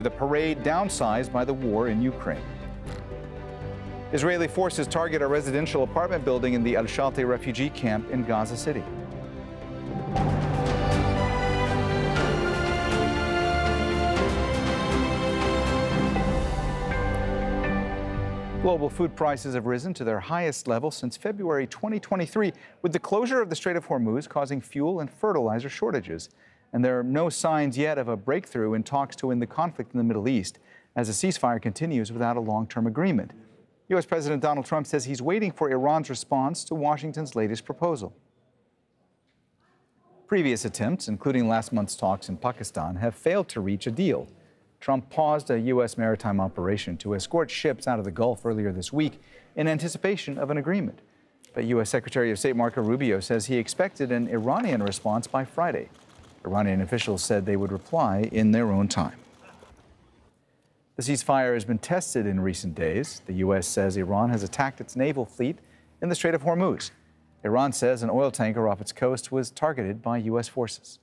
The parade downsized by the war in Ukraine. Israeli forces target a residential apartment building in the Al-Shalti refugee camp in Gaza City. Global food prices have risen to their highest level since February 2023, with the closure of the Strait of Hormuz causing fuel and fertilizer shortages. And there are no signs yet of a breakthrough in talks to end the conflict in the Middle East, as the ceasefire continues without a long-term agreement. U.S. President Donald Trump says he's waiting for Iran's response to Washington's latest proposal. Previous attempts, including last month's talks in Pakistan, have failed to reach a deal. Trump paused a U.S. maritime operation to escort ships out of the Gulf earlier this week in anticipation of an agreement. But U.S. Secretary of State Marco Rubio says he expected an Iranian response by Friday. Iranian officials said they would reply in their own time. The ceasefire has been tested in recent days. The U.S. says Iran has attacked its naval fleet in the Strait of Hormuz. Iran says an oil tanker off its coast was targeted by U.S. forces.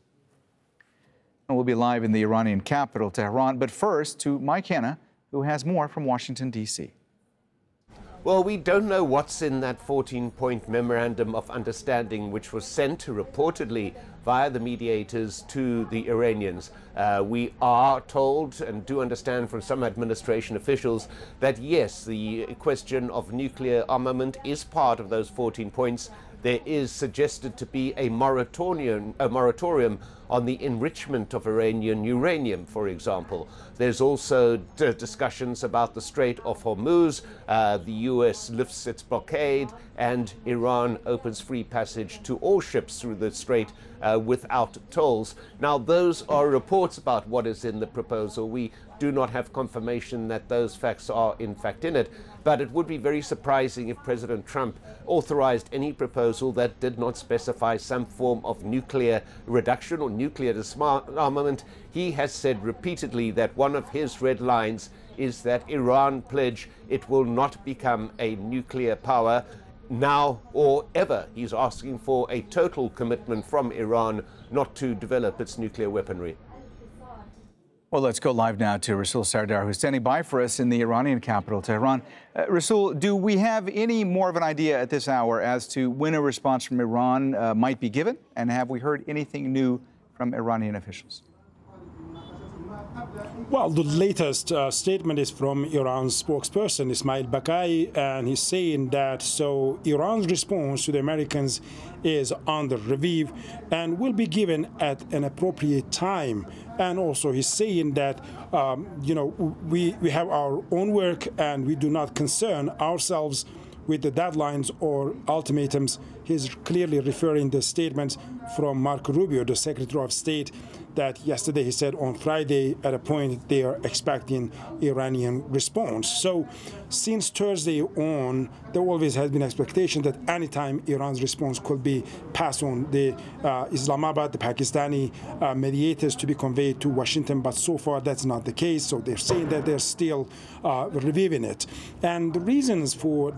And we'll be live in the Iranian capital, Tehran, but first to Mike Hanna, who has more from Washington, D.C. Well, we don't know what's in that 14-point memorandum of understanding, which was sent reportedly via the mediators to the Iranians. We are told and do understand from some administration officials that, yes, the question of nuclear armament is part of those 14 points. There is suggested to be a moratorium on the enrichment of Iranian uranium, for example. There's also discussions about the Strait of Hormuz. The U.S. lifts its blockade, and Iran opens free passage to all ships through the strait without tolls. Now, those are reports about what is in the proposal. We do not have confirmation that those facts are in fact in it, but it would be very surprising if President Trump authorized any proposal that did not specify some form of nuclear reduction or nuclear disarmament. He has said repeatedly that one of his red lines is that Iran pledge it will not become a nuclear power now or ever. He's asking for a total commitment from Iran not to develop its nuclear weaponry. Well, let's go live now to Rasul Sardar, who's standing by for us in the Iranian capital, Tehran. Rasul, do we have any more of an idea at this hour as to when a response from Iran might be given? And have we heard anything new from Iranian officials? Well, the latest statement is from Iran's spokesperson, Ismail Bakai, and he's saying that Iran's response to the Americans is under review and will be given at an appropriate time. And also he's saying that, we have our own work and we do not concern ourselves with the deadlines or ultimatums. He's clearly referring the statements from Marco Rubio, the Secretary of State, that yesterday he said on Friday at a point they are expecting Iranian response. So since Thursday on, there always has been expectation that anytime Iran's response could be passed on the Islamabad, the Pakistani mediators to be conveyed to Washington, but so far that's not the case. So they're saying that they're still reviewing it. And the reasons for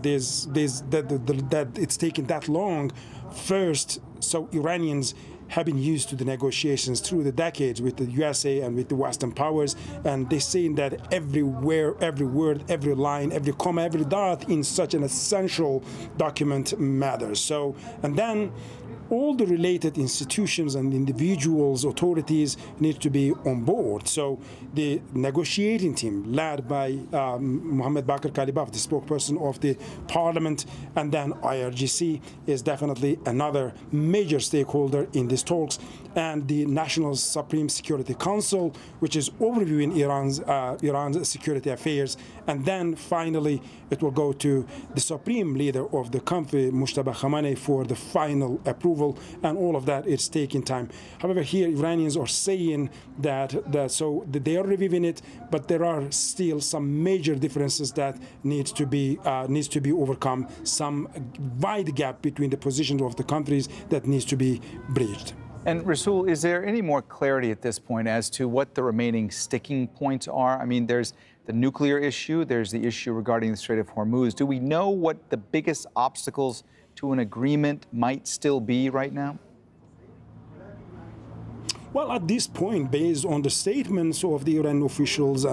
that it's taking that long, first, so Iranians have been used to the negotiations through the decades with the USA and with the Western powers, and they're saying that everywhere, every word, every line, every comma, every dot in such an essential document matters. So, and then all the related institutions and individuals, authorities need to be on board. So the negotiating team led by Mohammad Bakr Kalibaf, the spokesperson of the parliament, and then IRGC is definitely another major stakeholder in these talks, and the National Supreme Security Council, which is overviewing Iran's security affairs. And then finally, it will go to the supreme leader of the country, Mojtaba Khamenei, for the final approval, and all of that is taking time. However, here Iranians are saying that they are reviewing it, but there are still some major differences that needs to be overcome, some wide gap between the positions of the countries that needs to be bridged. And Rasul, is there any more clarity at this point as to what the remaining sticking points are? I mean, there's the nuclear issue, there's the issue regarding the Strait of Hormuz. Do we know what the biggest obstacles to an agreement might still be right now? Well, at this point, based on the statements of the Iranian officials